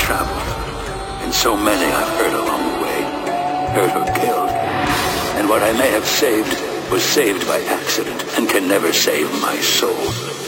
traveled, and so many I've hurt along the way, hurt or killed. And what I may have saved was saved by accident and can never save my soul.